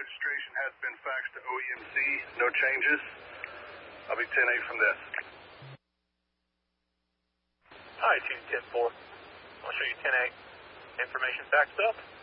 registration has been faxed to OEMC. No changes. I'll be 10-8 from this. Hi, 210-4. I'll show you 10-8. Information faxed up.